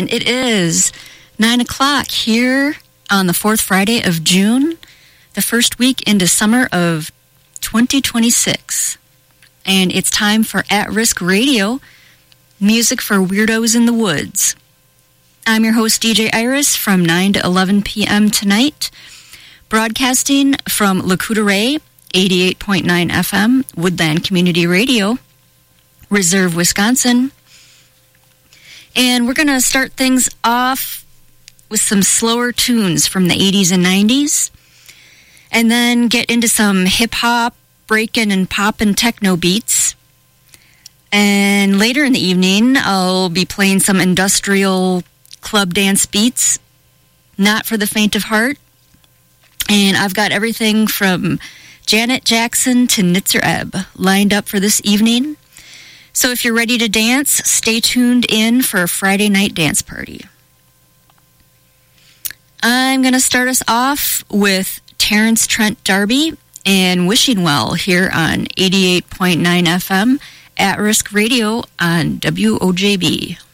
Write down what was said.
And it is 9 o'clock here on the fourth Friday of June, the first week into summer of 2026. And it's time for At Risk Radio, music for weirdos in the woods. I'm your host, DJ Iris, from 9 to 11 p.m. tonight, broadcasting from Lakuta Ray, 88.9 FM, Woodland Community Radio, Reserve, Wisconsin. And we're going to start things off with some slower tunes from the 80s and 90s, and then get into some hip-hop, breakin' and poppin' techno beats. And later in the evening, I'll be playing some industrial club dance beats, not for the faint of heart. And I've got everything from Janet Jackson to Nitzer Ebb lined up for this evening. So if you're ready to dance, stay tuned in for a Friday night dance party. I'm going to start us off with Terrence Trent D'Arby and Wishing Well here on 88.9 FM at Risk Radio on WOJB.